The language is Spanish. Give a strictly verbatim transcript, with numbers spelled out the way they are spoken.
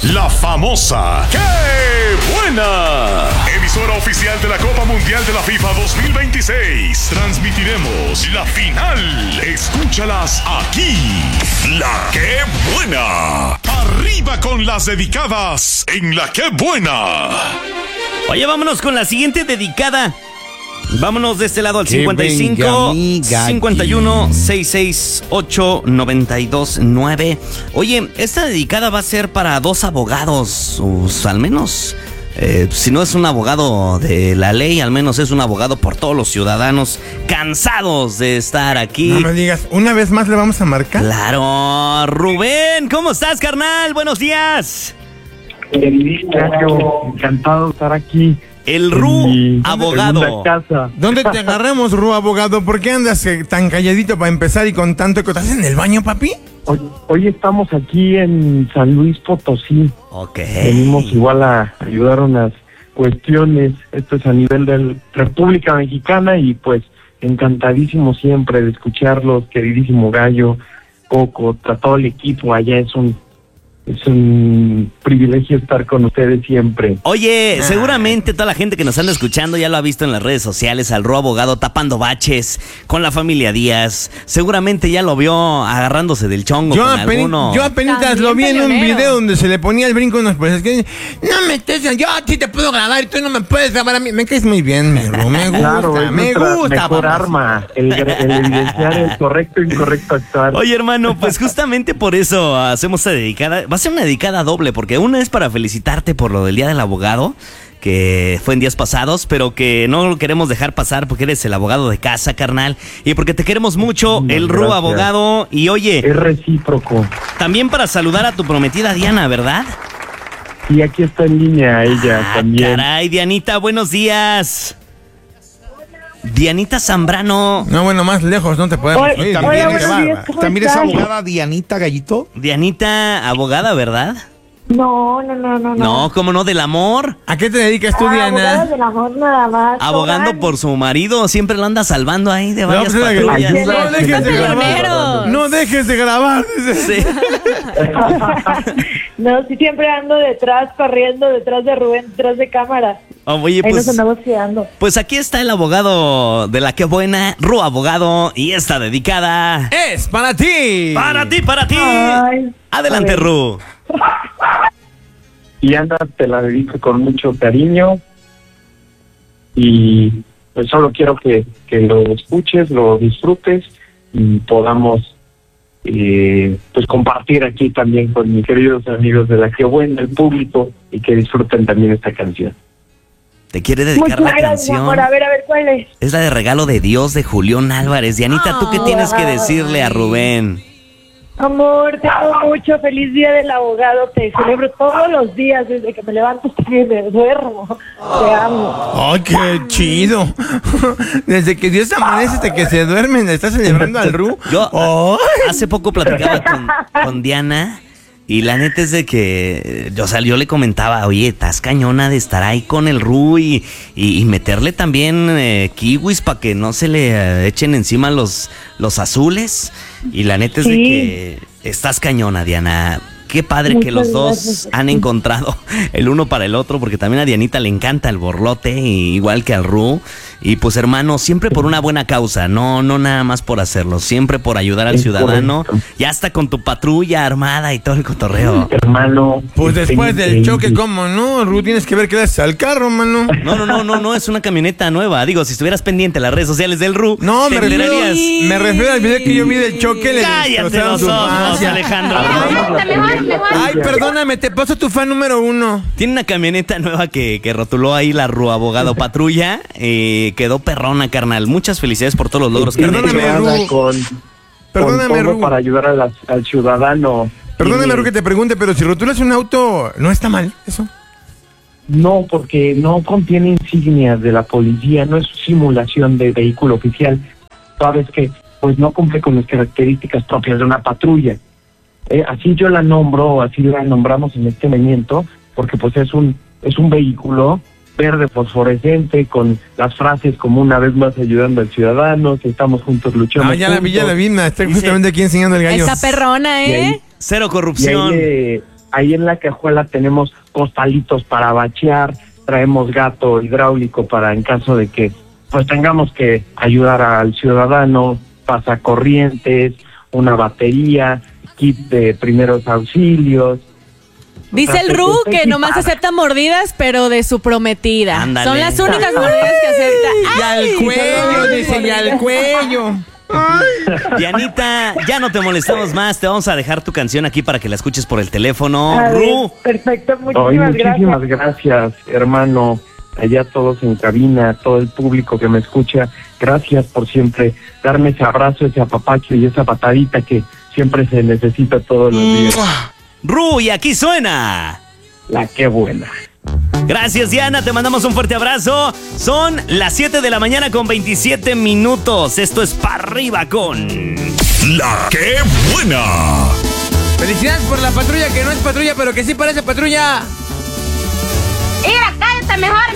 la famosa ¡Qué buena! Emisora oficial de la Copa Mundial de la FIFA dos mil veintiséis. Transmitiremos la final. Escúchalas aquí. La ¡Qué buena! Arriba con las dedicadas en la ¡Qué buena! Oye, vámonos con la siguiente dedicada. Vámonos de este lado al cincuenta y cinco, cincuenta y uno, seiscientos sesenta y ocho, noventa y dos, nueve. Oye, esta dedicada va a ser para dos abogados, pues, al menos, eh, si no es un abogado de la ley, al menos es un abogado por todos los ciudadanos cansados de estar aquí. No me digas, ¿una vez más le vamos a marcar? Claro, Rubén, ¿cómo estás, carnal? Buenos días. Gracias, encantado de estar aquí. El Ru, mi abogado. Casa. ¿Dónde te agarramos, Ru, abogado? ¿Por qué andas eh, tan calladito para empezar y con tanto que estás en el baño, papi? Hoy, hoy estamos aquí en San Luis Potosí. Ok. Venimos igual a ayudar unas cuestiones. Esto es a nivel de República Mexicana y pues encantadísimo siempre de escucharlos, queridísimo Gallo, Coco, a todo el equipo allá. Es un Es un privilegio estar con ustedes siempre. Oye, seguramente toda la gente que nos anda escuchando ya lo ha visto en las redes sociales, al Ru abogado tapando baches con la familia Díaz. Seguramente ya lo vio agarrándose del chongo Yo, con apeni- alguno. yo apenas También lo vi en un peleonero. video donde se le ponía el brinco a unos pues que no me estés, yo a ti te puedo grabar y tú no me puedes grabar a mí. Me caes muy bien, mi Ru, me gusta, Claro, es me nuestra gusta. mejor papá. arma, el, el evidenciar el correcto e incorrecto actuar. Oye, hermano, pues justamente por eso hacemos esta dedicada. Va a ser una dedicada doble, porque una es para felicitarte por lo del Día del Abogado, que fue en días pasados, pero que no lo queremos dejar pasar porque eres el abogado de casa, carnal, y porque te queremos mucho, Muchas el Ru gracias. abogado. Y oye, Es recíproco. también para saludar a tu prometida Diana, ¿verdad? Y aquí está en línea ella Ah, también. caray, Dianita, buenos días. Dianita Zambrano. No, bueno, más lejos no te podemos Hola, oír. hola, Qué buenos días, bárbaro. ¿cómo ¿También es estás? abogada Dianita Gallito? Dianita, abogada, ¿verdad? No, no, no, no. No, ¿cómo no? ¿Del amor? ¿A qué te dedicas tú, Ah, Diana? abogada del amor nada más. Abogando Hola. por su marido, siempre lo anda salvando ahí de No, varias pues, patrullas. ayuda. no dejes de grabar. Peleoneros. No dejes de grabar. Sí. No, sí, siempre ando detrás, corriendo detrás de Rubén, detrás de cámara. Oh, oye, Ahí pues, nos andamos quedando. pues aquí está el abogado de la que buena, Ru abogado, y esta dedicada Es para ti. para ti, para ti. Ay, Adelante, a ver. Ru. Y Ana, te la dedico con mucho cariño. Y pues solo quiero que, que lo escuches, lo disfrutes y podamos eh, pues compartir aquí también con mis queridos amigos de la que buena, el público, y que disfruten también esta canción. Te quiere dedicar Muchas la gracias, canción. amor. A ver, a ver, ¿cuál es? Es la de Regalo de Dios de Julián Álvarez. Dianita, ¿tú qué tienes que decirle a Rubén? Amor, te amo mucho. Feliz día del abogado. Te celebro todos los días desde que me levanto hasta que me duermo. Te amo. ¡Ay, qué chido! Desde que Dios amanece hasta que se duermen, ¿le estás celebrando al Ru? Yo ¡Ay! hace poco platicaba con, con Diana y la neta es de que, o sea, yo le comentaba, oye, estás cañona de estar ahí con el Ru y, y, y meterle también eh, kiwis para que no se le eh, echen encima los, los azules. Y la neta es de Sí. que estás cañona, Diana. Qué padre que Muchas los dos gracias. han encontrado el uno para el otro, porque también a Dianita le encanta el borlote, y igual que al Ru. Y pues, hermano, siempre por una buena causa, no no nada más por hacerlo, siempre por ayudar al Es ciudadano, correcto. ya hasta con tu patrulla armada y todo el cotorreo. Hermano. Pues es después del increíble. choque, ¿cómo no? Ru, tienes que ver qué le haces al carro, mano. No, no, no, no, no, es una camioneta nueva. Digo, si estuvieras pendiente de las redes sociales del Ru, No, te me refiero, enterarías. me refiero al video que yo vi del choque. Le Cállate destrozaron los su ojos, fascia. Alejandro. Ay, perdóname, te paso tu fan número uno. Tiene una camioneta nueva que, que rotuló ahí la Ru abogado patrulla. Eh, quedó perrona, carnal. Muchas felicidades por todos los logros que han hecho. Perdóname, Nada, Ru. con, Perdóname, con todo Ru. para ayudar a las- al ciudadano. Perdóname, Tiene- Ru, que te pregunte, pero si rotulas un auto, ¿no está mal eso? No, porque no contiene insignias de la policía, no es simulación de vehículo oficial. Sabes que pues no cumple con las características propias de una patrulla. Eh, así yo la nombro, así la nombramos en este momento, porque pues es un es un vehículo verde fosforescente con las frases como una vez más ayudando al ciudadano, que estamos juntos luchando. Ah, ya la vi, ya la vi, me está Dice- justamente aquí enseñando el gallo. Esa perrona, Y ahí- ¿eh? Cero Y ahí corrupción. le, ahí en la cajuela tenemos costalitos para bachear, traemos gato hidráulico para en caso de que pues tengamos que ayudar al ciudadano, pasacorrientes, una batería, kit de primeros auxilios. Dice el Ru que nomás acepta mordidas, pero de su prometida. Ándale. Son las únicas mordidas que acepta. Y al cuello, dice, y al cuello. Dianita, ya no te molestamos más. Te vamos a dejar tu canción aquí para que la escuches por el teléfono. A ver, Ru. perfecto, muchísimas, Ay, muchísimas gracias. gracias, hermano. Allá todos en cabina, todo el público que me escucha. Gracias por siempre darme ese abrazo, ese apapacho y esa patadita que siempre se necesita todos los días. Ru, y aquí suena. La qué buena. Gracias, Diana, te mandamos un fuerte abrazo. Son las siete de la mañana con veintisiete minutos. Esto es Pa' Arriba con La qué buena. Felicidades por la patrulla que no es patrulla, pero que sí parece patrulla.